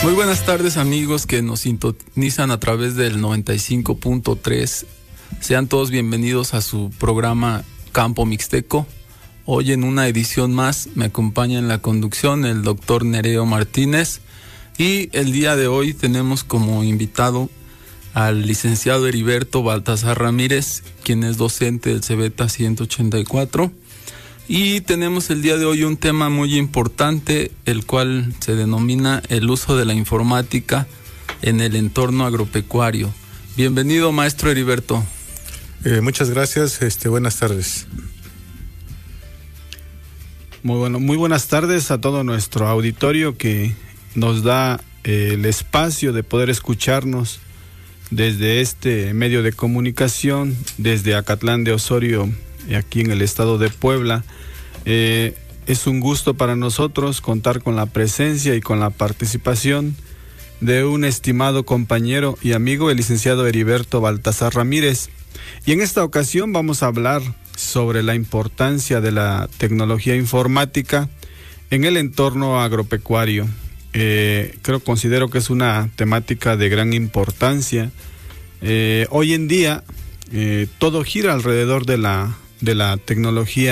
Muy buenas tardes, amigos que nos sintonizan a través del 95.3. Sean todos bienvenidos a su programa Campo Mixteco. Hoy en una edición más me acompaña en la conducción el doctor Nereo Martínez, y el día de hoy tenemos como invitado al licenciado Heriberto Baltasar Ramírez, quien es docente del CEBETA 184. Y tenemos el día de hoy un tema muy importante, el cual se denomina el uso de la informática en el entorno agropecuario. Bienvenido, maestro Heriberto. Muchas gracias, buenas tardes. Muy buenas tardes a todo nuestro auditorio que nos da el espacio de poder escucharnos desde este medio de comunicación, desde Acatlán de Osorio, aquí en el estado de Puebla. Es un gusto para nosotros contar con la presencia y con la participación de un estimado compañero y amigo, el licenciado Heriberto Baltasar Ramírez. Y en esta ocasión vamos a hablar sobre la importancia de la tecnología informática en el entorno agropecuario. Considero que es una temática de gran importancia. Hoy en día todo gira alrededor de la tecnología